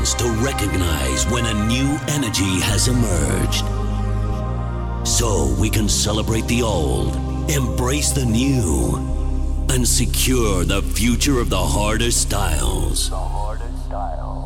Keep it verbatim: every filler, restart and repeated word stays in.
seconds to recognize when a new energy has emerged. So we can celebrate the old, embrace the new, and secure the future of the harder styles. The harder styles.